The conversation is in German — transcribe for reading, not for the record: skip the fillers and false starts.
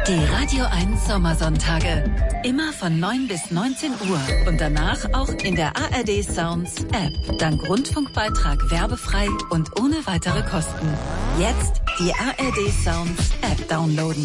Die Radio 1 Sommersonntage. Immer von 9 bis 19 Uhr und danach auch in der ARD Sounds App. Dank Rundfunkbeitrag werbefrei und ohne weitere Kosten. Jetzt die ARD Sounds App downloaden.